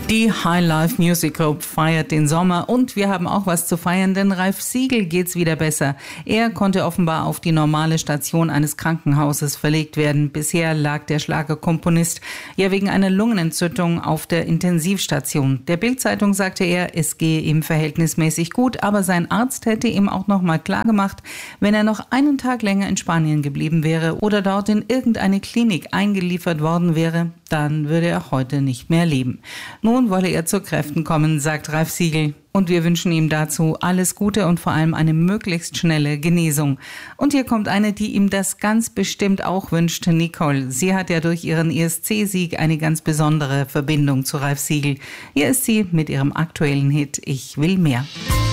Die High Life Music Group feiert den Sommer und wir haben auch was zu feiern, denn Ralf Siegel geht's wieder besser. Er konnte offenbar auf die normale Station eines Krankenhauses verlegt werden. Bisher lag der Schlagerkomponist ja wegen einer Lungenentzündung auf der Intensivstation. Der Bild-Zeitung sagte er, es gehe ihm verhältnismäßig gut, aber sein Arzt hätte ihm auch noch mal klargemacht, wenn er noch einen Tag länger in Spanien geblieben wäre oder dort in irgendeine Klinik eingeliefert worden wäre, dann würde er heute nicht mehr leben. Nun wolle er zu Kräften kommen, sagt Ralf Siegel. Und wir wünschen ihm dazu alles Gute und vor allem eine möglichst schnelle Genesung. Und hier kommt eine, die ihm das ganz bestimmt auch wünscht, Nicole. Sie hat ja durch ihren ESC-Sieg eine ganz besondere Verbindung zu Ralf Siegel. Hier ist sie mit ihrem aktuellen Hit Ich will mehr.